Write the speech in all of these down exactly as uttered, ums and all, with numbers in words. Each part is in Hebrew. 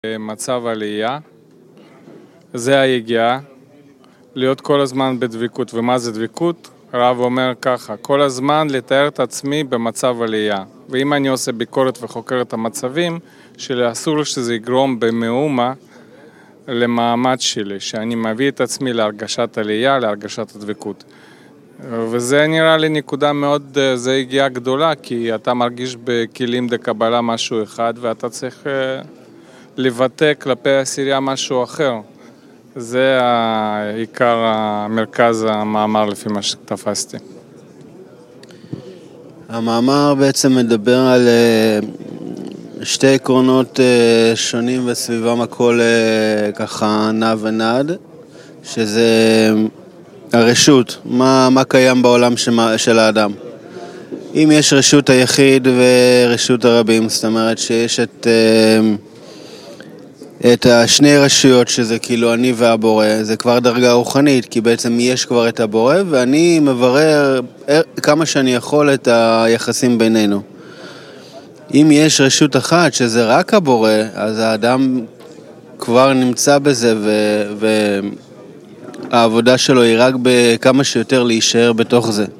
מצב עלייה, זה היגיעה, להיות כל הזמן בדבקות. ומה זה דבקות? הרב אומר ככה, כל הזמן לתאר את עצמי במצב עלייה. ואם אני עושה ביקורת וחוקר את המצבים, שאסור שזה יגרום במאומה למעמד שלי, שאני מביא את עצמי להרגשת עלייה, להרגשת הדבקות. וזה נראה לי נקודה מאוד, זה הגיעה גדולה, כי אתה מרגיש בכלים דקבלה משהו אחד, ואתה צריך לבטא כלפי הסירייה משהו אחר. זה העיקר המרכז המאמר לפי מה שתפסתי. המאמר בעצם מדבר על שתי עקרונות שונים וסביבם הכל ככה נע ונד, שזה הרשות, מה, מה קיים בעולם של האדם. אם יש רשות היחיד ורשות הרבים, זאת אומרת שיש את, את השני רשויות שזה כאילו אני והבורא, זה כבר דרגה רוחנית, כי בעצם יש כבר את הבורא ואני מברר כמה שאני יכול את היחסים בינינו. אם יש רשות אחת שזה רק הבורא, אז האדם כבר נמצא בזה ו... ו... העבודה שלו היא רק בכמה שיותר להישאר בתוך זה.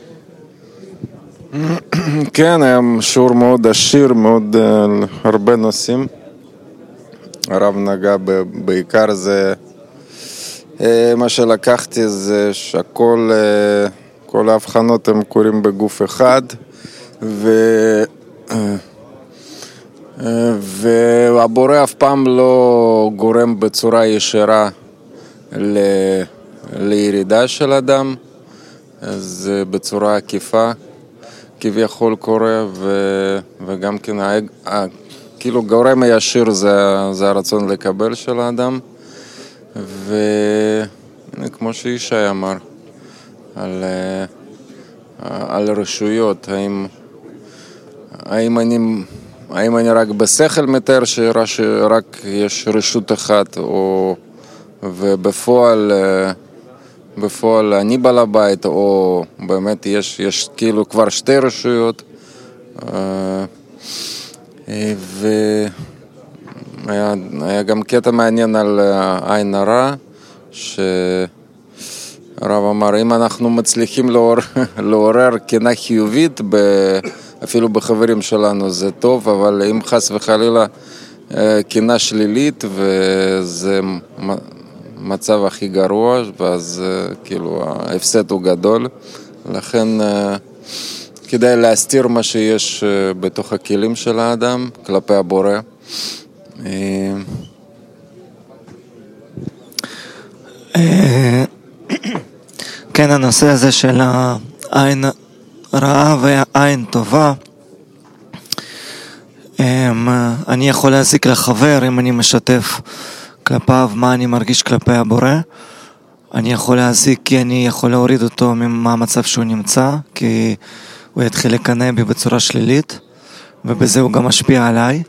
כן, היה שיעור מאוד עשיר, מאוד uh, הרבה נושאים. הרב נגע ב- בעיקר זה, uh, מה שלקחתי זה שהכל, uh, כל ההבחנות הם קורים בגוף אחד, ו... Uh, uh, והבורא אף פעם לא גורם בצורה ישרה ל... לירידה של אדם, אז בצורה עקיפה כביכול קורה, ו... וגם כן ה... כאילו גורם הישיר זה, זה הרצון לקבל של האדם, וכמו שישי אמר על, על רשויות, האם, האם אני האם אני רק בשכל מתאר שרק יש רשות אחת, או ובפועל בפועל אני בעל הבית, או באמת יש, יש כאילו כבר שתי רשויות. והיה היה גם קטע מעניין על עין הרע, שהרב אמר, אם אנחנו מצליחים לעורר, לעורר קנאה חיובית אפילו בחברים שלנו זה טוב, אבל אם חס וחלילה קנאה שלילית, וזה מצב הכי גרוע, ואז כאילו ההפסד הוא גדול. לכן כדאי להסתיר מה שיש בתוך הכלים של האדם כלפי הבורא. כן, הנושא הזה של העין רעה והעין טובה, אני יכול להזיק לחבר אם אני משתף כלפיו מה אני מרגיש כלפי הבורא. אני יכול להזיק כי אני יכול להוריד אותו מהמצב שהוא נמצא, כי הוא יתחיל לקנא בי בצורה שלילית, ובזה הוא גם משפיע עליי.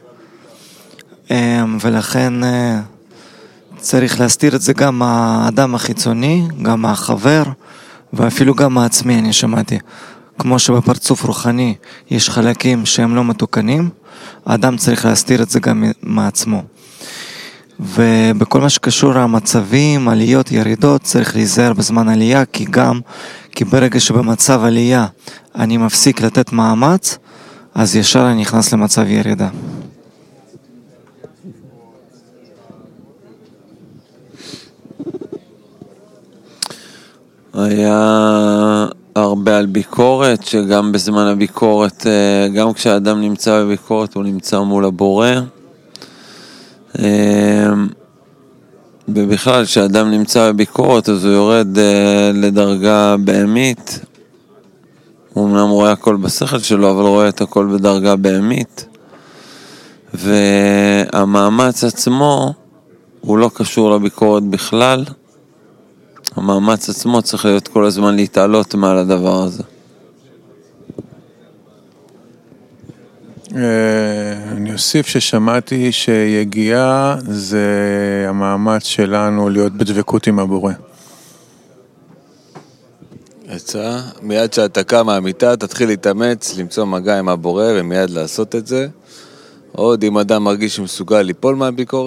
ולכן צריך להסתיר את זה גם מהאדם החיצוני, גם מהחבר, ואפילו גם מעצמי. אני שמעתי, כמו שבפרצוף רוחני יש חלקים שהם לא מתוקנים, האדם צריך להסתיר את זה גם מעצמו. ובכל מה שקשור למצבים, עליות, ירידות, צריך להיזהר בזמן עלייה, כי גם, כי ברגע שבמצב עלייה אני מפסיק לתת מאמץ, אז ישר אני נכנס למצב ירידה. היה הרבה על ביקורת, שגם בזמן הביקורת, גם כשהאדם נמצא בביקורת, הוא נמצא מול הבורא. ובכלל, כשאדם נמצא בביקורת, אז הוא יורד לדרגה בהמית. הוא אמנם רואה הכל בשכל שלו, אבל רואה את הכל בדרגה בהמית. והמאמץ עצמו הוא לא קשור לביקורת בכלל. המאמץ עצמו צריך להיות כל הזמן להתעלות מעל הדבר הזה. אני אוסיף ששמעתי שיגיעה זה המאמץ שלנו להיות בדבקות עם הבורא. עצה, מיד שאתה קם מהמיטה תתחיל להתאמץ, למצוא מגע עם הבורא ומיד לעשות את זה. עוד אם אדם מרגיש שמסוגל ליפול מהביקורת,